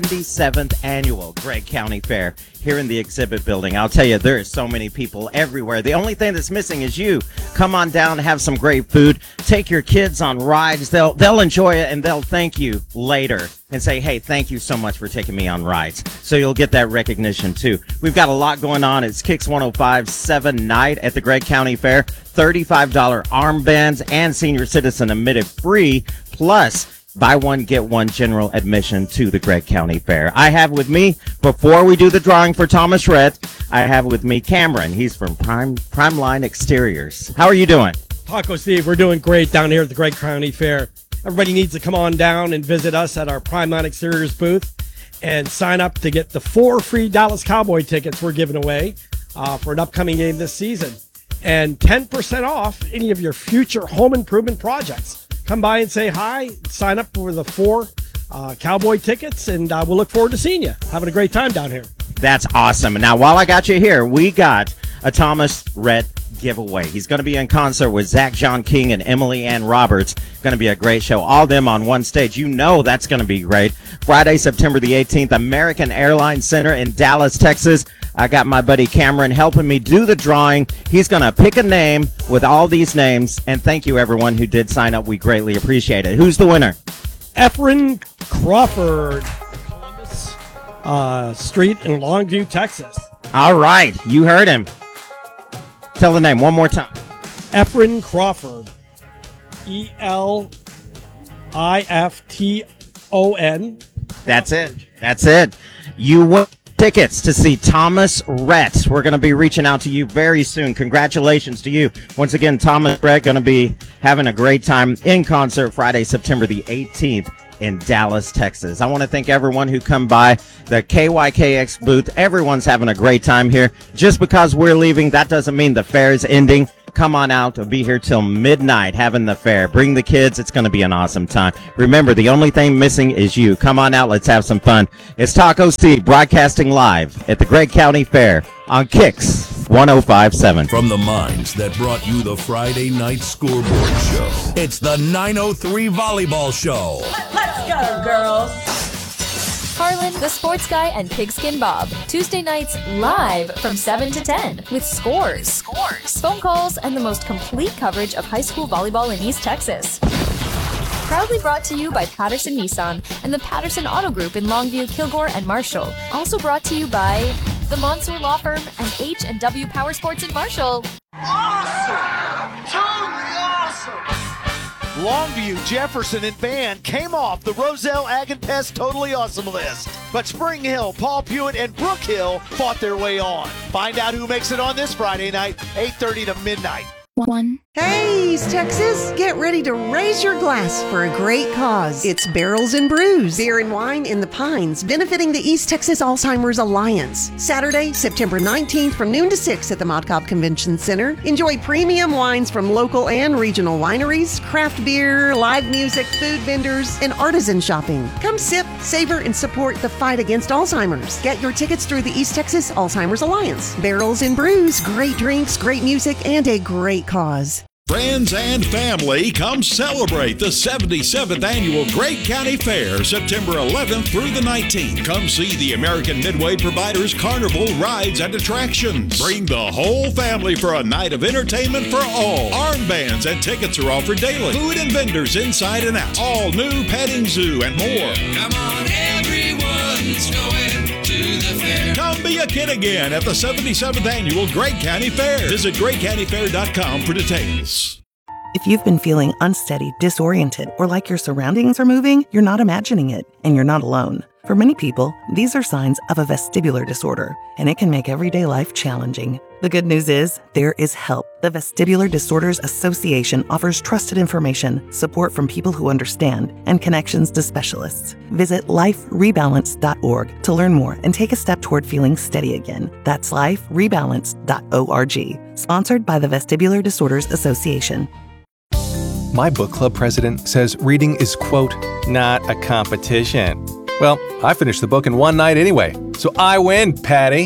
77th annual Gregg County Fair here in the exhibit building. I'll tell you, there are so many people everywhere. The only thing that's missing is you. Come on down, have some great food, take your kids on rides. They'll enjoy it, and they'll thank you later and say, hey, thank you so much for taking me on rides. So you'll get that recognition too. We've got a lot going on. It's Kicks 105.7 night at the Gregg County Fair. $35 armbands and senior citizen admitted free, plus buy one, get one general admission to the Gregg County Fair. I have with me, before we do the drawing for Thomas Rhett, I have with me Cameron. He's from Primeline Exteriors. How are you doing? Taco Steve, we're doing great down here at the Gregg County Fair. Everybody needs to come on down and visit us at our Primeline Exteriors booth and sign up to get the 4 free Dallas Cowboy tickets we're giving away for an upcoming game this season. And 10% off any of your future home improvement projects. Come by and say hi, sign up for the 4 Cowboy tickets, and we'll look forward to seeing you. Having a great time down here. That's awesome. Now, while I got you here, we got a Thomas Rhett giveaway. He's going to be in concert with Zach John King and Emily Ann Roberts. Going to be a great show. All them on one stage. You know that's going to be great. Friday, September the 18th, American Airlines Center in Dallas, Texas. I got my buddy Cameron helping me do the drawing. He's going to pick a name with all these names. And thank you, everyone who did sign up. We greatly appreciate it. Who's the winner? Efren Crawford, Columbus Street in Longview, Texas. All right. You heard him. Tell the name one more time. Efren Crawford. Elifton. That's it. That's it. You won tickets to see Thomas Rhett. We're going to be reaching out to you very soon. Congratulations to you. Once again, Thomas Rhett going to be having a great time in concert Friday, September the 18th in Dallas, Texas. I want to thank everyone who come by the KYKX booth. Everyone's having a great time here. Just because we're leaving, that doesn't mean the fair is ending. Come on out. We'll be here till midnight having the fair. Bring the kids. It's going to be an awesome time. Remember, the only thing missing is you. Come on out. Let's have some fun. It's Taco Steve broadcasting live at the Gregg County Fair on Kicks 105.7. From the minds that brought you the Friday night scoreboard show, it's the 903 Volleyball Show. Let's go, girls. Harlan, the Sports Guy, and Pigskin Bob. Tuesday nights live from 7 to 10 with scores, phone calls, and the most complete coverage of high school volleyball in East Texas. Proudly brought to you by Patterson Nissan and the Patterson Auto Group in Longview, Kilgore, and Marshall. Also brought to you by the Monsoor Law Firm and H&W Power Sports in Marshall. Awesome! Totally awesome! Longview, Jefferson, and Van came off the Roselle Ag and Pest Totally Awesome list. But Spring Hill, Paul Pewitt, and Brook Hill fought their way on. Find out who makes it on this Friday night, 8:30 to midnight. Hey, East Texas, get ready to raise your glass for a great cause. It's Barrels and Brews, beer and wine in the Pines, benefiting the East Texas Alzheimer's Alliance. Saturday, September 19th from noon to 6 at the Mott Cobb Convention Center. Enjoy premium wines from local and regional wineries, craft beer, live music, food vendors, and artisan shopping. Come sip, savor, and support the fight against Alzheimer's. Get your tickets through the East Texas Alzheimer's Alliance. Barrels and Brews, great drinks, great music, and a great cause. Friends and family, come celebrate the 77th annual Gregg County Fair, September 11th through the 19th. Come see the American Midway Providers Carnival rides and attractions. Bring the whole family for a night of entertainment for all. Armbands and tickets are offered daily. Food and vendors inside and out. All new petting zoo and more. Come on, everyone's going to the fair. Come be a kid again at the 77th annual Gregg County Fair. Visit GreggCountyFair.com for details. If you've been feeling unsteady, disoriented, or like your surroundings are moving, you're not imagining it, and you're not alone. For many people, these are signs of a vestibular disorder, and it can make everyday life challenging. The good news is, there is help. The Vestibular Disorders Association offers trusted information, support from people who understand, and connections to specialists. Visit liferebalance.org to learn more and take a step toward feeling steady again. That's liferebalance.org. Sponsored by the Vestibular Disorders Association. My book club president says reading is, quote, not a competition. Well, I finished the book in one night anyway, so I win, Patty.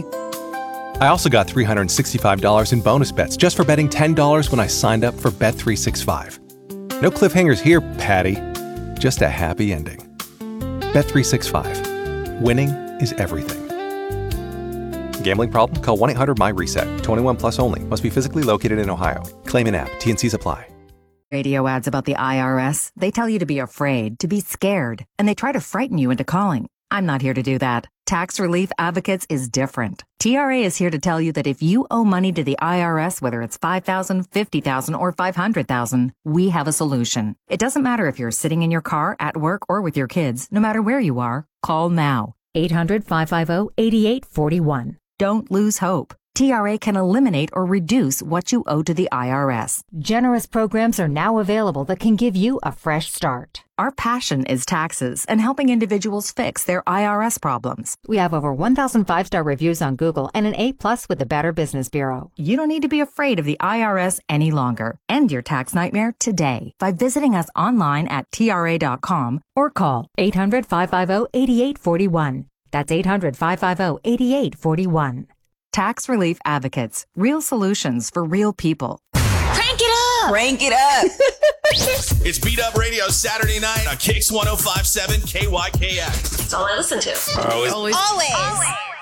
I also got $365 in bonus bets just for betting $10 when I signed up for Bet365. No cliffhangers here, Patty. Just a happy ending. Bet365. winning is everything. Gambling problem? Call 1-800-MY-RESET. 21 plus only. Must be physically located in Ohio. Claim in app. T&Cs apply. Radio ads about the IRS. They tell you to be afraid, to be scared, and they try to frighten you into calling. I'm not here to do that. Tax Relief Advocates is different. TRA is here to tell you that if you owe money to the IRS, whether it's $5,000, $50,000, or $500,000, we have a solution. It doesn't matter if you're sitting in your car, at work, or with your kids. No matter where you are, call now. 800-550-8841. Don't lose hope. TRA can eliminate or reduce what you owe to the IRS. Generous programs are now available that can give you a fresh start. Our passion is taxes and helping individuals fix their IRS problems. We have over 1,000 5-star reviews on Google and an A+ with the Better Business Bureau. You don't need to be afraid of the IRS any longer. End your tax nightmare today by visiting us online at TRA.com or call 800-550-8841. That's 800-550-8841. Tax Relief Advocates. Real solutions for real people. Crank it up! Crank it up! It's Beat Up Radio Saturday night on Kicks 105.7 KYKX. That's all I listen to. Always.